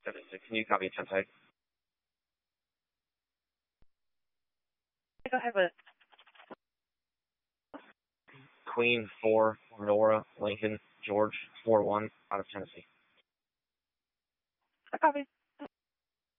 76. Can you copy 10 side? Go ahead with it. Queen 4, Nora, Lincoln, George 4-1 out of Tennessee. I copy.